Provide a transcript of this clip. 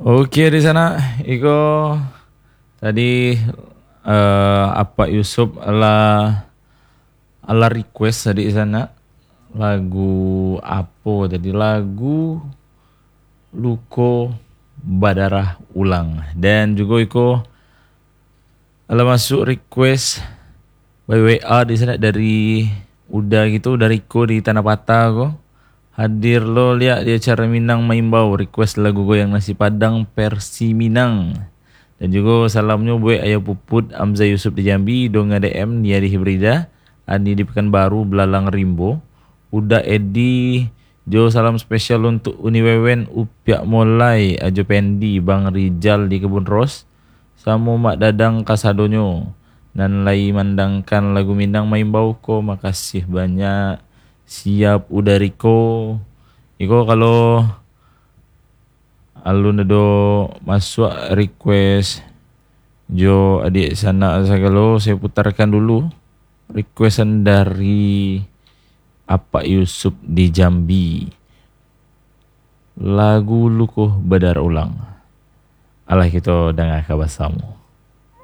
Oke di sana, Iko tadi apa Yusuf ala request tadi di sana lagu apa tadi lagu Luko Badarah Ulang dan juga Iko ala masuk request by WA di sana dari udah gitu dari Iko di Tanah Patah ko hadir lo lihat di acara Minang Maimbau request lagu goyang nasi padang versi Minang. Dan juga salamnya buat Ayah Puput Amza Yusuf di Jambi, Donga DM Nia di Hibrida, Ani di Pekanbaru, Belalang Rimbo, Uda Edi, Jo salam spesial untuk Uni Wewen, Upiak Molai, Ajo Pendi, Bang Rijal di Kebun Ros, Samo Mak Dadang Kasadonyo, dan lai mandangkan lagu Minang Maimbau ko, makasih banyak. Siap udah Riko. Iko kalau alun do masuk request Jo adik sana sagalo saya putarkan dulu requestan dari apa Yusuf di Jambi lagu Lukuh Badar Ulang. Allah kita dengar kabar samu.